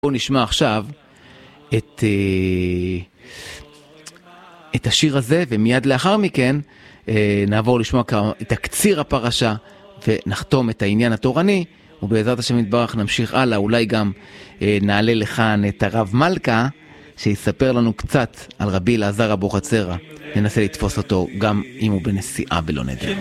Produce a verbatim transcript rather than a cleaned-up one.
בואו נשמע עכשיו את, את השיר הזה, ומיד לאחר מכן נעבור לשמוע את תקציר הפרשה ונחתום את העניין התורני, ובעזרת השם יתברך נמשיך הלאה. אולי גם נעלה לכאן את הרב מלכה שיספר לנו קצת על רבי אלעזר אבוחצירא, ננסה לתפוס אותו גם אם הוא בנסיעה בלא נדר.